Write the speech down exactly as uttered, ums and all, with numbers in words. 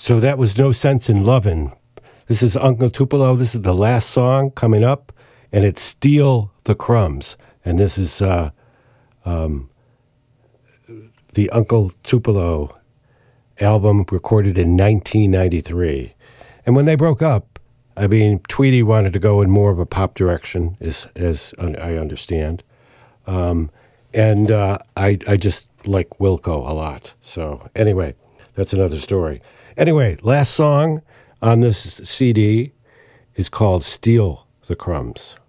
So that was No Sense in Lovin'. This is Uncle Tupelo. This is the last song coming up, and it's Steal the Crumbs. And this is uh, um, the Uncle Tupelo album recorded in nineteen ninety-three. And when they broke up, I mean, Tweety wanted to go in more of a pop direction, as, as I understand. Um, and uh, I, I just like Wilco a lot. So anyway, that's another story. Anyway, last song on this C D is called Steal the Crumbs.